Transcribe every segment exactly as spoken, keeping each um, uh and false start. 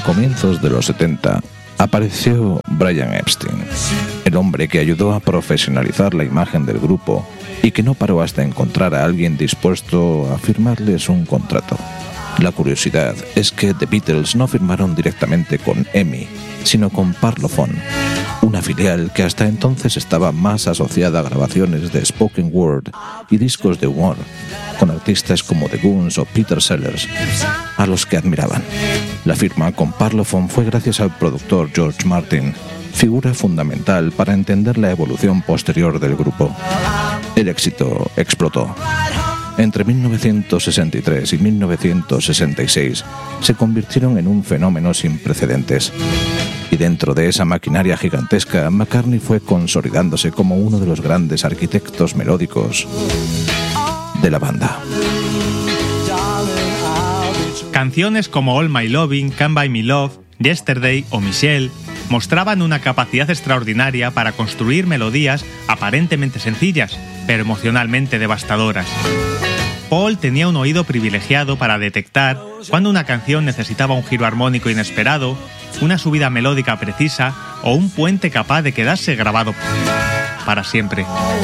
comienzos de los setenta, apareció Brian Epstein, el hombre que ayudó a profesionalizar la imagen del grupo y que no paró hasta encontrar a alguien dispuesto a firmarles un contrato. La curiosidad es que The Beatles no firmaron directamente con E M I, sino con Parlophone, una filial que hasta entonces estaba más asociada a grabaciones de spoken word y discos de humor, con artistas como The Goons o Peter Sellers, a los que admiraban. La firma con Parlophone fue gracias al productor George Martin, figura fundamental para entender la evolución posterior del grupo. El éxito explotó. Entre mil novecientos sesenta y tres y mil novecientos sesenta y seis se convirtieron en un fenómeno sin precedentes. Y dentro de esa maquinaria gigantesca, McCartney fue consolidándose como uno de los grandes arquitectos melódicos de la banda. Canciones como All My Loving, Can't Buy Me Love, Yesterday o Michelle mostraban una capacidad extraordinaria para construir melodías aparentemente sencillas, pero emocionalmente devastadoras. Paul tenía un oído privilegiado para detectar cuando una canción necesitaba un giro armónico inesperado, una subida melódica precisa o un puente capaz de quedarse grabado para siempre.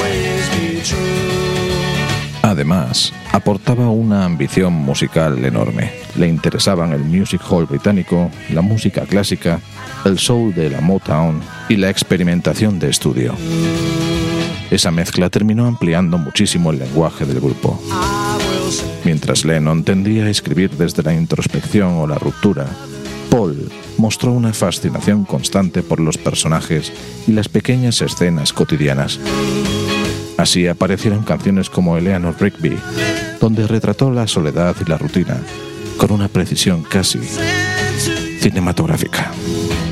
Además, aportaba una ambición musical enorme. Le interesaban el music hall británico, la música clásica, el soul de la Motown y la experimentación de estudio. Esa mezcla terminó ampliando muchísimo el lenguaje del grupo. Mientras Lennon tendía a escribir desde la introspección o la ruptura, Paul mostró una fascinación constante por los personajes y las pequeñas escenas cotidianas. Así aparecieron canciones como Eleanor Rigby, donde retrató la soledad y la rutina con una precisión casi cinematográfica.